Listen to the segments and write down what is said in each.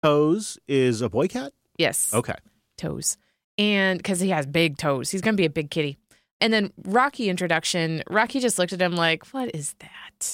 Toes is a boy cat? Yes. Okay. Toes. And because he has big toes. He's going to be a big kitty. And then Rocky introduction, Rocky just looked at him like, what is that?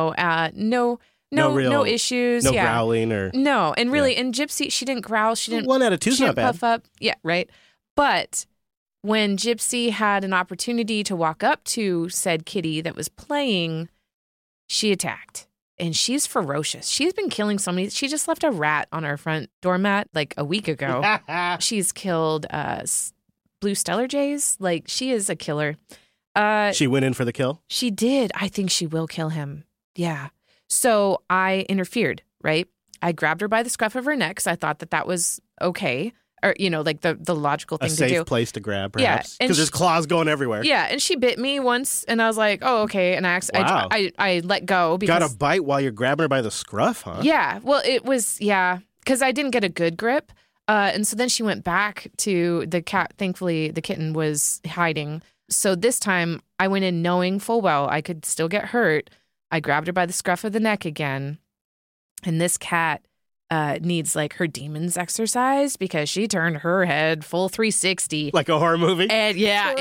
No issues. No growling or... No. And really, and Gypsy, she didn't growl. She didn't... 1 out of 2's not bad. Puff up. Yeah, right. But when Gypsy had an opportunity to walk up to said kitty that was playing, she attacked. And she's ferocious. She's been killing so many. She just left a rat on our front doormat like a week ago. She's killed blue stellar jays. Like, she is a killer. She went in for the kill? She did. I think she will kill him. Yeah. So I interfered, right? I grabbed her by the scruff of her neck because I thought that was okay. Or, like the logical thing to do. A safe place to grab, perhaps. Because there's claws going everywhere. Yeah, and she bit me once, and I was like, oh, okay. And I let go. Because, got a bite while you're grabbing her by the scruff, huh? Yeah, well, it was, because I didn't get a good grip. And so then she went back to the cat. Thankfully, the kitten was hiding. So this time, I went in knowing full well I could still get hurt. I grabbed her by the scruff of the neck again. And this cat needs like her demons exercised because she turned her head full 360. Like a horror movie? And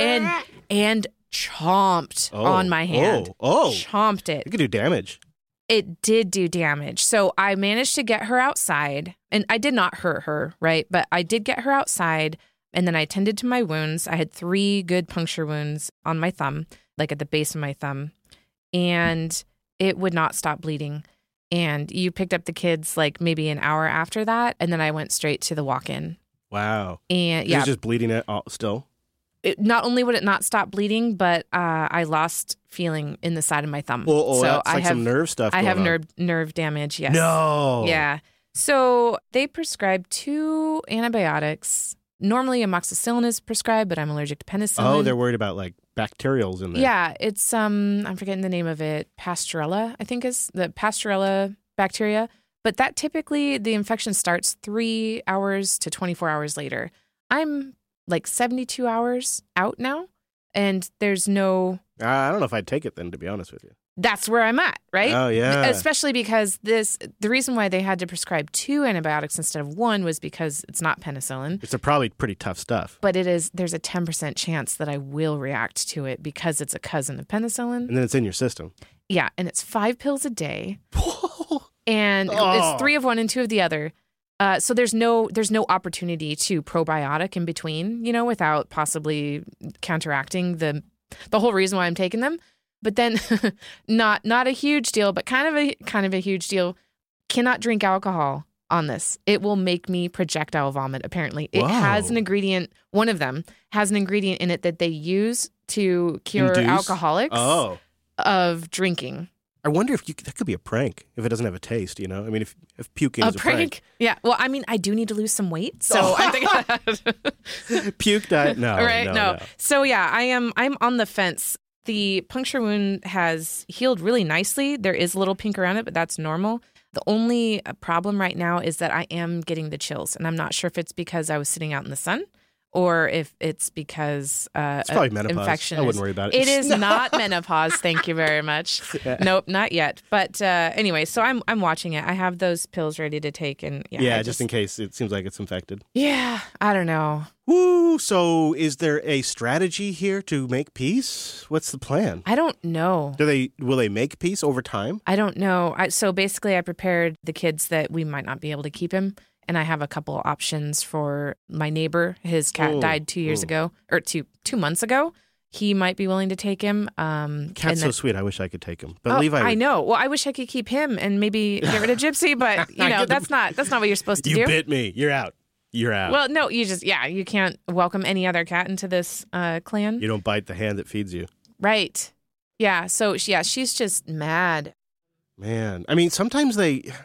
and chomped on my hand. Chomped it. It could do damage. It did do damage. So I managed to get her outside, and I did not hurt her, right? But I did get her outside, and then I tended to my wounds. I had 3 good puncture wounds on my thumb, like at the base of my thumb, and it would not stop bleeding. And you picked up the kids like maybe an hour after that, and then I went straight to the walk-in. Wow. And It was just bleeding still? Not only would it not stop bleeding, but I lost feeling in the side of my thumb. So that's like some nerve stuff going on. I have nerve damage, yes. No. Yeah. So they prescribed 2 antibiotics. Normally amoxicillin is prescribed, but I'm allergic to penicillin. Oh, they're worried about like bacterials in there. Yeah, it's I'm forgetting the name of it. Pasteurella, I think is the Pasteurella bacteria. But that typically the infection starts 3 hours to 24 hours later. I'm like 72 hours out now, and there's no... I don't know if I'd take it then, to be honest with you. That's where I'm at, right? Oh, yeah. Especially because the reason why they had to prescribe 2 antibiotics instead of 1 was because it's not penicillin. It's probably pretty tough stuff. But there's a 10% chance that I will react to it because it's a cousin of penicillin. And then it's in your system. Yeah, and it's 5 pills a day. And it's 3 of one and 2 of the other. So there's no opportunity to probiotic in between, without possibly counteracting the whole reason why I'm taking them. But then not a huge deal, but kind of a huge deal. Cannot drink alcohol on this. It will make me projectile vomit, apparently. It has an ingredient, one of them has an ingredient in it that they use to cure alcoholics of drinking. I wonder if that could be a prank if it doesn't have a taste, I mean, if puking is a prank. Yeah. Well, I mean, I do need to lose some weight, so I think puke diet. No. Right? No. So yeah, I'm on the fence. The puncture wound has healed really nicely. There is a little pink around it, but that's normal. The only problem right now is that I am getting the chills, and I'm not sure if it's because I was sitting out in the sun or if it's because it's probably menopause. Infection. I wouldn't worry about it. It is not menopause. Thank you very much. Yeah. Nope, not yet. But anyway, so I'm watching it. I have those pills ready to take, and just in case it seems like it's infected. Yeah, I don't know. Woo! So is there a strategy here to make peace? What's the plan? I don't know. Will they make peace over time? I don't know. So basically, I prepared the kids that we might not be able to keep him. And I have a couple options for my neighbor. His cat died 2 years ago, or 2 months ago. He might be willing to take him. Cat's so sweet. I wish I could take him. But Levi, I know. Well, I wish I could keep him and maybe get rid of Gypsy, but that's not what you're supposed to do. You bit me. You're out. Well, no, you can't welcome any other cat into this clan. You don't bite the hand that feeds you. Right. Yeah. So she's just mad. Man, I mean, sometimes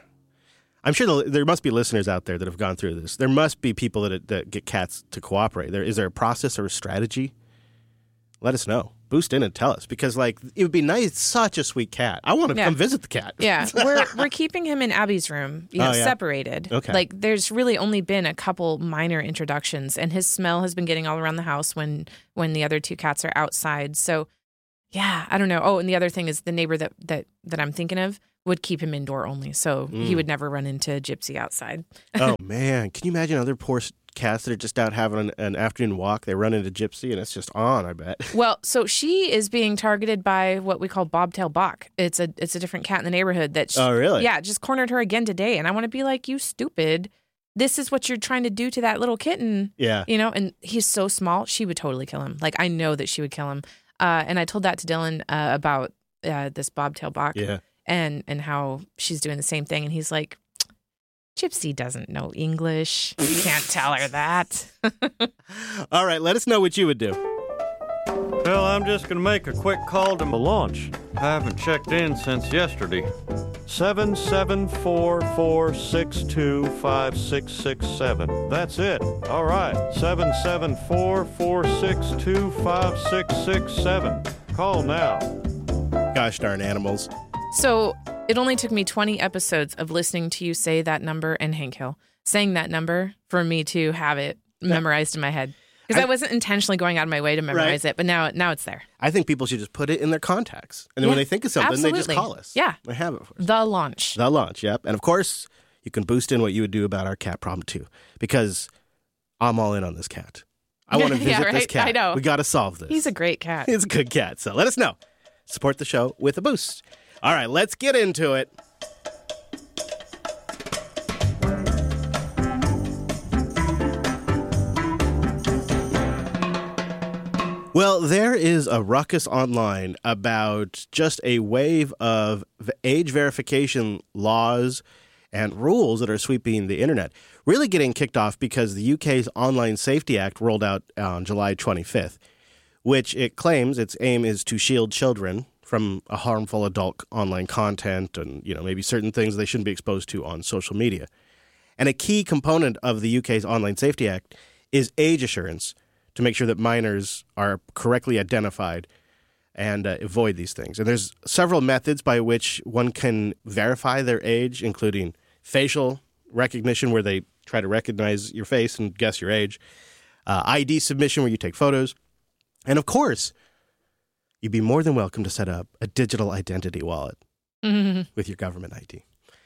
I'm sure there must be listeners out there that have gone through this. There must be people that get cats to cooperate. Is there a process or a strategy? Let us know. Boost in and tell us, because it would be nice. It's such a sweet cat. I want to come visit the cat. Yeah, we're keeping him in Abby's room, separated. Okay. There's really only been a couple minor introductions, and his smell has been getting all around the house when the other 2 cats are outside. So, yeah, I don't know. Oh, and the other thing is the neighbor that I'm thinking of. would keep him indoor only. So he would never run into Gypsy outside. Oh, man. Can you imagine other poor cats that are just out having an afternoon walk? They run into Gypsy and it's just on, I bet. Well, so she is being targeted by what we call Bobtail Bach. It's a different cat in the neighborhood that Oh, really? Yeah, just cornered her again today. And I want to be like, you stupid. This is what you're trying to do to that little kitten. Yeah. You know, and he's so small, she would totally kill him. Like, I know that she would kill him. And I told that to Dylan about this Bobtail Bach. Yeah. And how she's doing the same thing. And he's like, Gypsy doesn't know English. You can't tell her that. All right, let us know what you would do. Well, I'm just going to make a quick call to the launch. I haven't checked in since yesterday. 774-462-5667. That's it. All right. 774-462-5667. Call now. Gosh darn animals. So it only took me 20 episodes of listening to you say that number and Hank Hill saying that number for me to have it memorized in my head. Because I wasn't intentionally going out of my way to memorize it, but now it's there. I think people should just put it in their contacts. And then when they think of something, they just call us. Yeah. They have it for us. The launch. The launch, yep. And of course, you can boost in what you would do about our cat problem too. Because I'm all in on this cat. I want to visit this cat. I know. We got to solve this. He's a great cat. He's a good cat. So let us know. Support the show with a boost. All right, let's get into it. Well, there is a ruckus online about just a wave of age verification laws and rules that are sweeping the internet, really getting kicked off because the UK's Online Safety Act rolled out on July 25th, which it claims its aim is to shield children from a harmful adult online content and, maybe certain things they shouldn't be exposed to on social media. And a key component of the UK's Online Safety Act is age assurance to make sure that minors are correctly identified and avoid these things. And there's several methods by which one can verify their age, including facial recognition, where they try to recognize your face and guess your age, ID submission, where you take photos, and of course, you'd be more than welcome to set up a digital identity wallet with your government ID.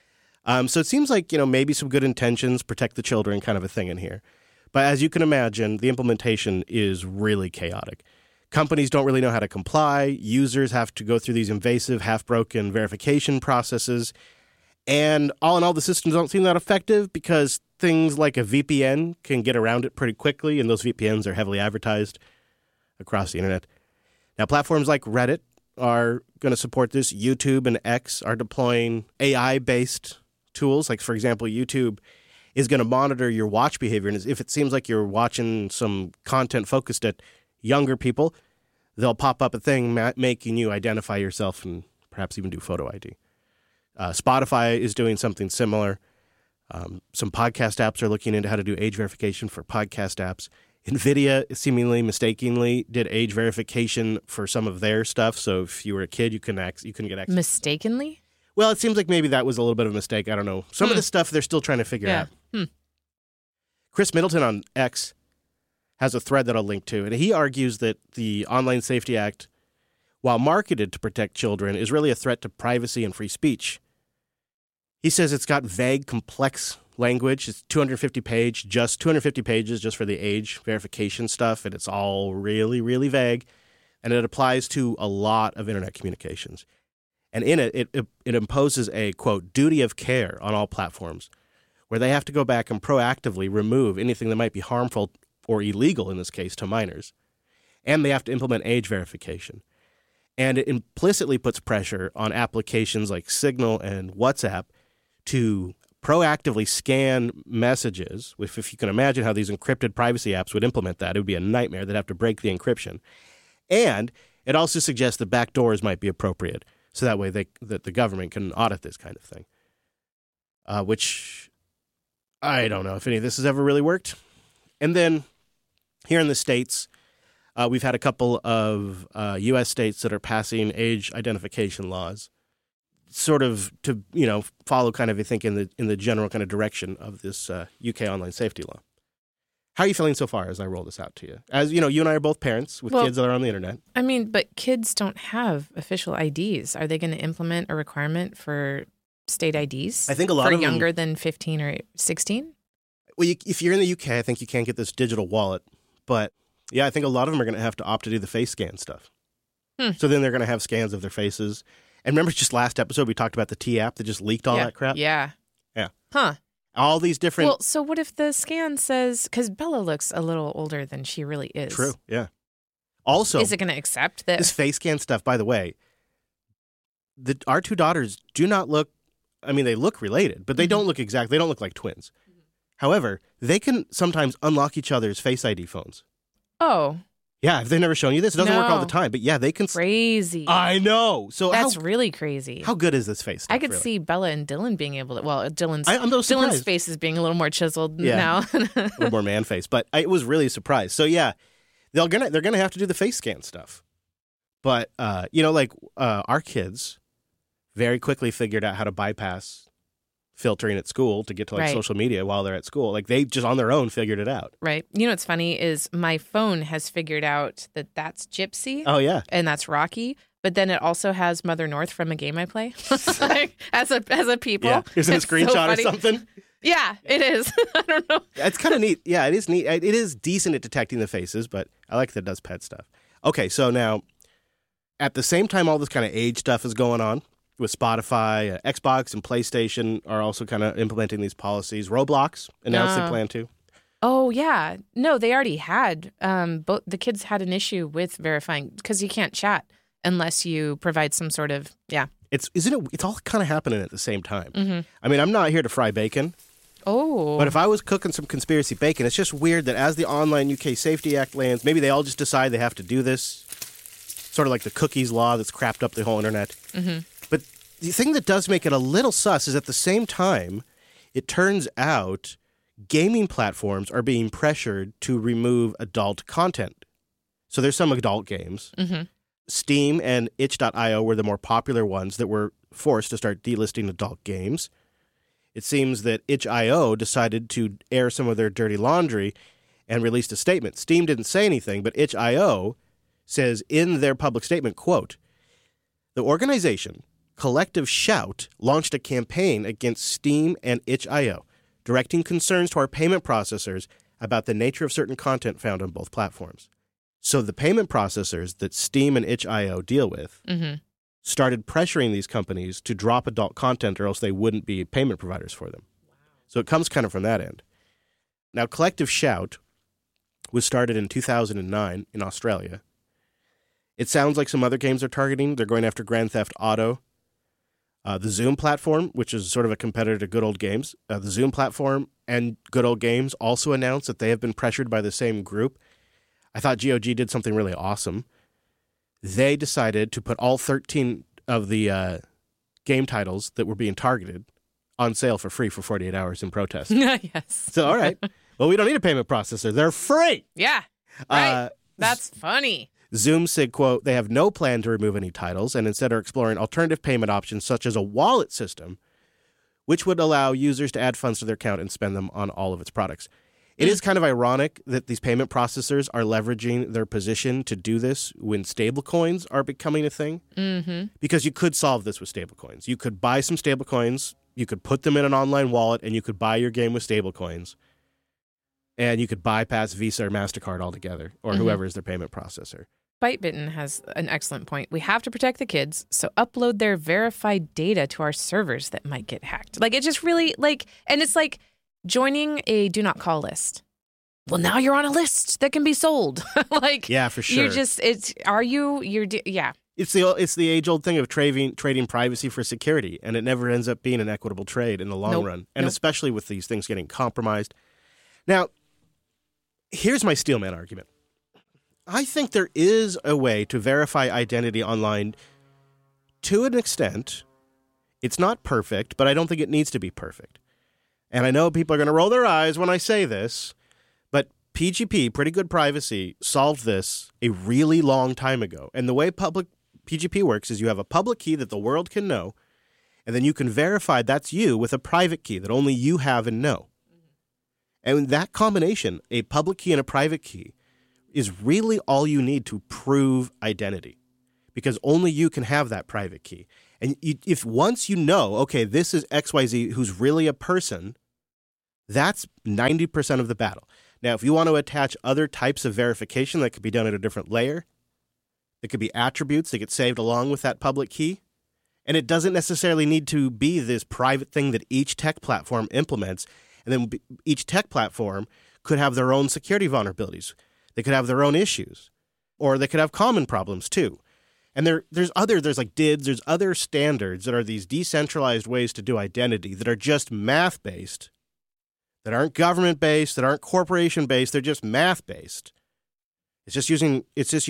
So it seems like, maybe some good intentions, protect the children kind of a thing in here. But as you can imagine, the implementation is really chaotic. Companies don't really know how to comply. Users have to go through these invasive, half-broken verification processes. And all in all, the systems don't seem that effective because things like a VPN can get around it pretty quickly, and those VPNs are heavily advertised across the internet. Now, platforms like Reddit are going to support this. YouTube and X are deploying AI-based tools. Like, for example, YouTube is going to monitor your watch behavior. And if it seems like you're watching some content focused at younger people, they'll pop up a thing making you identify yourself and perhaps even do photo ID. Spotify is doing something similar. Some podcast apps are looking into how to do age verification for podcast apps. NVIDIA seemingly mistakenly did age verification for some of their stuff. So if you were a kid, you couldn't get access. Mistakenly? Well, it seems like maybe that was a little bit of a mistake. I don't know. Some of the stuff they're still trying to figure out. Chris Middleton on X has a thread that I'll link to, and he argues that the Online Safety Act, while marketed to protect children, is really a threat to privacy and free speech. He says it's got vague, complex language. It's 250 pages just for the age verification stuff, and it's all really, really vague, and it applies to a lot of internet communications. And in it imposes a, quote, duty of care on all platforms, where they have to go back and proactively remove anything that might be harmful or illegal, in this case, to minors. And they have to implement age verification. And it implicitly puts pressure on applications like Signal and WhatsApp to proactively scan messages. If you can imagine how these encrypted privacy apps would implement that, it would be a nightmare. They'd have to break the encryption. And it also suggests that backdoors might be appropriate, so that way that the government can audit this kind of thing. Which I don't know if any of this has ever really worked. And then here in the States, we've had a couple of U.S. states that are passing age identification laws, sort of to, follow kind of, I think, in the general kind of direction of this UK online safety law. How are you feeling so far as I roll this out to you? As you know, you and I are both parents with kids that are on the internet. I mean, but kids don't have official IDs. Are they going to implement a requirement for state IDs? I think a lot for of younger than 15 or 16? Well, if you're in the UK, I think you can't get this digital wallet. But yeah, I think a lot of them are going to have to opt to do the face scan stuff. So then they're going to have scans of their faces. And remember just last episode, we talked about the T app that just leaked all that crap? Yeah. Yeah. Huh. All these different... Well, so what if the scan says... Because Bella looks a little older than she really is. True, yeah. Also... Is it going to accept that? This face scan stuff, by the way, our two daughters do not look... I mean, they look related, but they don't look exactly... They don't look like twins. However, they can sometimes unlock each other's Face ID phones. Oh. Yeah, have they never shown you this? It doesn't work all the time, but yeah, they can... Crazy. I know. So that's really crazy. How good is this face stuff, I could see Bella and Dylan being able to... Well, Dylan's face is being a little more chiseled now. A little more man face, but I was really surprised. So yeah, they're gonna have to do the face scan stuff. But our kids very quickly figured out how to bypass filtering at school to get to social media while they're at school. Like they just on their own figured it out. Right. You know what's funny is my phone has figured out that that's Gypsy. Oh yeah. And that's Rocky. But then it also has Mother North from a game I play like, as a people. Yeah. Is it a screenshot or something? Yeah, it is. I don't know. It's kind of neat. Yeah, it is neat. It is decent at detecting the faces, but I like that it does pet stuff. Okay, so now at the same time all this kind of age stuff is going on, with Spotify, Xbox, and PlayStation are also kind of implementing these policies. Roblox announced they plan to. Oh, yeah. No, they already had. Both the kids had an issue with verifying because you can't chat unless you provide some sort of, It's all kind of happening at the same time. Mm-hmm. I mean, I'm not here to fry bacon. Oh. But if I was cooking some conspiracy bacon, it's just weird that as the Online UK Safety Act lands, maybe they all just decide they have to do this. Sort of like the cookies law that's crapped up the whole internet. Mm-hmm. But the thing that does make it a little sus is at the same time, it turns out gaming platforms are being pressured to remove adult content. So there's some adult games. Mm-hmm. Steam and itch.io were the more popular ones that were forced to start delisting adult games. It seems that itch.io decided to air some of their dirty laundry and released a statement. Steam didn't say anything, but itch.io says in their public statement, quote, "The organization, Collective Shout, launched a campaign against Steam and itch.io, directing concerns to our payment processors about the nature of certain content found on both platforms." So the payment processors that Steam and itch.io deal with started pressuring these companies to drop adult content or else they wouldn't be payment providers for them. Wow. So it comes kind of from that end. Now, Collective Shout was started in 2009 in Australia. It sounds like some other games they're targeting. They're going after Grand Theft Auto. The Zoom platform, which is sort of a competitor to Good Old Games, the Zoom platform and Good Old Games also announced that they have been pressured by the same group. I thought GOG did something really awesome. They decided to put all 13 of the game titles that were being targeted on sale for free for 48 hours in protest. Yes. So, all right. Well, we don't need a payment processor. They're free. Yeah. Right. That's funny. Zoom said, quote, "They have no plan to remove any titles and instead are exploring alternative payment options such as a wallet system, which would allow users to add funds to their account and spend them on all of its products." It is kind of ironic that these payment processors are leveraging their position to do this when stablecoins are becoming a thing. Mm-hmm. Because you could solve this with stablecoins. You could buy some stablecoins, you could put them in an online wallet, and you could buy your game with stablecoins. And you could bypass Visa or MasterCard altogether, or whoever is their payment processor. Bytebitten has an excellent point. We have to protect the kids, so upload their verified data to our servers that might get hacked. Like, it just really, and it's like joining a do not call list. Well, now you're on a list that can be sold. Yeah, for sure. It's the age-old thing of trading privacy for security, and it never ends up being an equitable trade in the long run, and especially with these things getting compromised. Now, here's my Steelman argument. I think there is a way to verify identity online to an extent. It's not perfect, but I don't think it needs to be perfect. And I know people are going to roll their eyes when I say this, but PGP, Pretty Good Privacy, solved this a really long time ago. And the way public PGP works is you have a public key that the world can know, and then you can verify that's you with a private key that only you have and know. And that combination, a public key and a private key, is really all you need to prove identity, because only you can have that private key. And if once you know, okay, this is XYZ who's really a person, that's 90% of the battle. Now, if you want to attach other types of verification that could be done at a different layer, it could be attributes that get saved along with that public key. And it doesn't necessarily need to be this private thing that each tech platform implements. And then each tech platform could have their own security vulnerabilities. They could have their own issues, or they could have common problems too. And there's like DIDs, there's other standards that are these decentralized ways to do identity that are just math-based, that aren't government-based, that aren't corporation-based, they're just math-based. It's just using,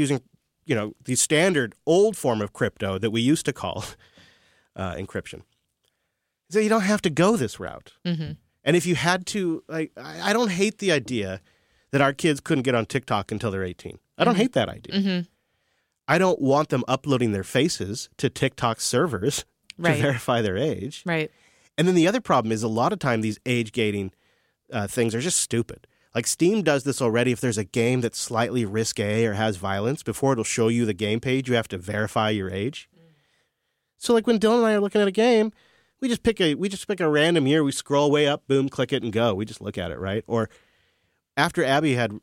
the standard old form of crypto that we used to call encryption. So you don't have to go this route. Mm-hmm. And if you had to, I don't hate the idea that our kids couldn't get on TikTok until they're 18. I don't hate that idea. Mm-hmm. I don't want them uploading their faces to TikTok servers to verify their age. Right. And then the other problem is a lot of time these age gating things are just stupid. Like Steam does this already. If there's a game that's slightly risque or has violence, before it'll show you the game page, you have to verify your age. So like when Dylan and I are looking at a game, we just pick a random year, we scroll way up, boom, click it and go. We just look at it, right? Or after Abby had,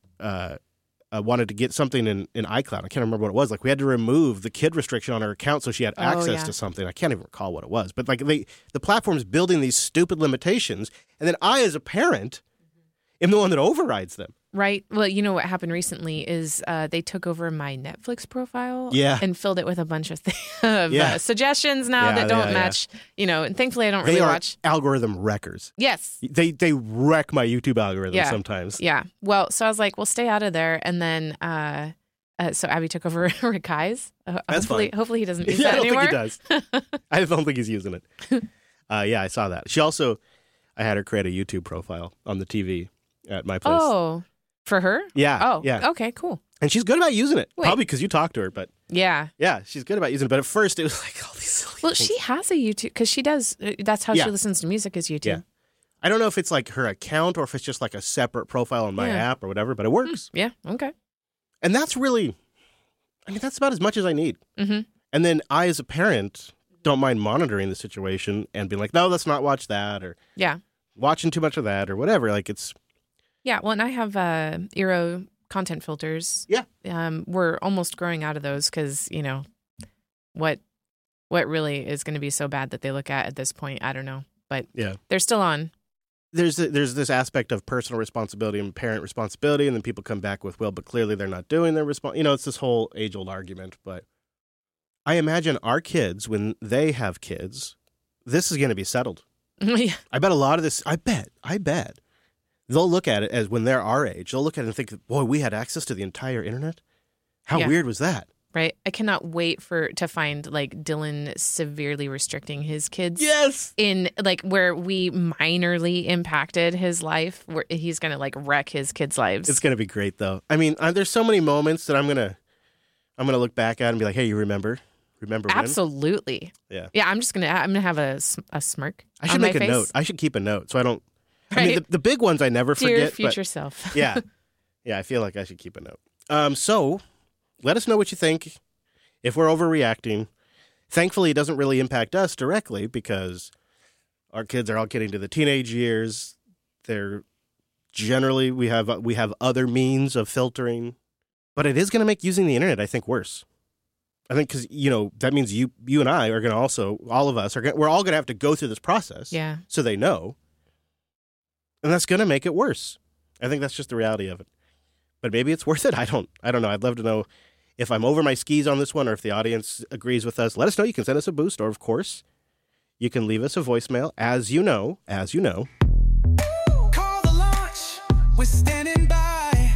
wanted to get something in iCloud, I can't remember what it was. Like we had to remove the kid restriction on her account so she had access to something. I can't even recall what it was. But like the platform's building these stupid limitations, and then I, as a parent, am the one that overrides them. Right. Well, you know what happened recently is they took over my Netflix profile and filled it with a bunch of suggestions now that don't match, and thankfully I don't really watch. Algorithm wreckers. Yes. They wreck my YouTube algorithm sometimes. Yeah. Well, so I was like, well, stay out of there. And then so Abby took over Rakai's. Hopefully he doesn't use that anymore. I don't think he does. I don't think he's using it. I saw that. She also, I had her create a YouTube profile on the TV at my place. Oh. For her? Yeah. Oh, yeah. Okay, cool. And she's good about using it. Probably because you talked to her, but yeah, she's good about using it. But at first, it was like all these silly things. She has a YouTube because she does. That's how she listens to music is YouTube. Yeah. I don't know if it's like her account or if it's just like a separate profile on my app or whatever, but it works. Yeah. Okay. And that's really, that's about as much as I need. Mm-hmm. And then I, as a parent, don't mind monitoring the situation and being like, no, let's not watch that, or watching too much of that, or whatever. Like it's. Yeah, well, and I have Eero content filters. Yeah. We're almost growing out of those because, what really is going to be so bad that they look at this point, I don't know. But they're still on. There's this aspect of personal responsibility and parent responsibility, and then people come back with, well, but clearly they're not doing their it's this whole age-old argument. But I imagine our kids, when they have kids, this is going to be settled. Yeah. I bet a lot of this, I bet. They'll look at it as when they're our age. They'll look at it and think, boy, we had access to the entire internet? How weird was that? Right. I cannot wait to find like Dylan severely restricting his kids. Yes. In like where we minorly impacted his life, where he's going to like wreck his kids' lives. It's going to be great though. I mean, there's so many moments that I'm going to look back at and be like, hey, you remember when? Absolutely. Yeah. Yeah. I'm going to have a smirk. I should make a note. I should keep a note so I don't. Right. I mean, the big ones I never forget. Dear future self. Yeah. I feel like I should keep a note. So let us know what you think. If we're overreacting, thankfully it doesn't really impact us directly because our kids are all getting to the teenage years. They're generally we have other means of filtering, but it is going to make using the internet, I think, worse. I think because that means you and I are going to also, all of us we're all going to have to go through this process. Yeah. So they know. And that's going to make it worse. I think that's just the reality of it. But maybe it's worth it. I don't know. I'd love to know if I'm over my skis on this one or if the audience agrees with us. Let us know. You can send us a boost, or of course, you can leave us a voicemail. As you know. Call the launch. We're standing by.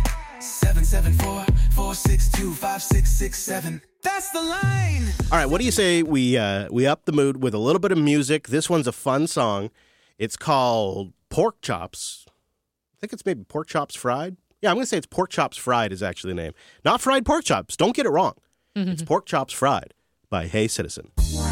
774-462-5667. That's the line. All right. What do you say we up the mood with a little bit of music? This one's a fun song. It's called Pork Chops. I think it's maybe Pork Chops Fried. Yeah, I'm going to say it's Pork Chops Fried is actually the name. Not fried pork chops. Don't get it wrong. Mm-hmm. It's Pork Chops Fried by Hey Citizen.